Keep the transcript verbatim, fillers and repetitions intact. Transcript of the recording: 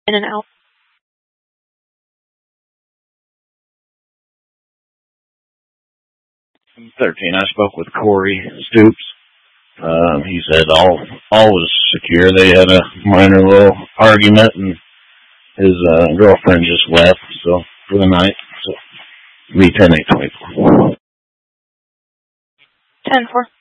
in and out. thirteen, I spoke with Corey Stoops. Um, he said all all was secure. They had a minor little argument, and his uh, girlfriend just left so for the night. So, it'll be ten eight twenty-four. ten four.